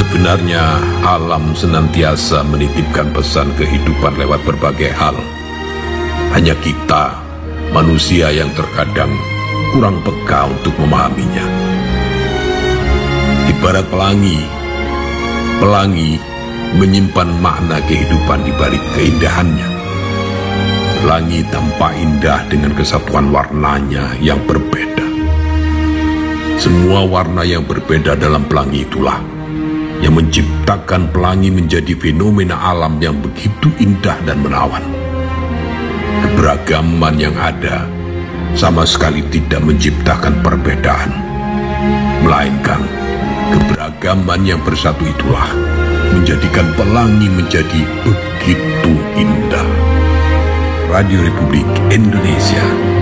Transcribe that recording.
Sebenarnya alam senantiasa menitipkan pesan kehidupan lewat berbagai hal. Hanya kita, manusia yang terkadang kurang peka untuk memahaminya. Ibarat pelangi, pelangi menyimpan makna kehidupan di balik keindahannya. Pelangi tampak indah dengan kesatuan warnanya yang berbeda. Semua warna yang berbeda dalam pelangi itulah yang menciptakan pelangi menjadi fenomena alam yang begitu indah dan menawan. Keberagaman yang ada sama sekali tidak menciptakan perbedaan, melainkan keberagaman yang bersatu itulah menjadikan pelangi menjadi begitu indah. Radio Republik Indonesia.